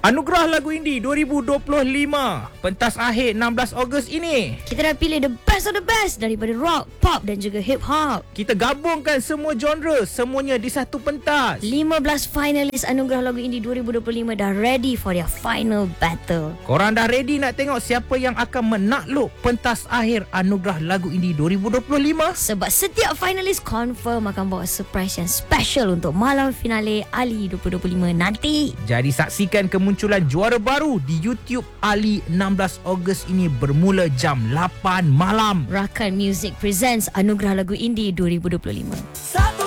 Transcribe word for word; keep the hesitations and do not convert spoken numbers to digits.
Anugerah Lagu Indie dua ribu dua puluh lima, pentas akhir enam belas Ogos ini. Kita dah pilih the best of the best daripada rock, pop dan juga hip hop. Kita gabungkan semua genre, semuanya di satu pentas. lima belas finalis Anugerah Lagu Indie dua ribu dua puluh lima dah ready for their final battle. Korang dah ready nak tengok siapa yang akan menakluk pentas akhir Anugerah Lagu Indie dua ribu dua puluh lima? Sebab setiap finalis confirm akan bawa surprise yang special untuk malam finale Ali dua ribu dua puluh lima nanti. Jadi saksikan kemunculan juara baru di YouTube Ali enam belas Ogos ini bermula jam lapan malam. Rakan Music presents Anugerah Lagu Indie dua ribu dua puluh lima.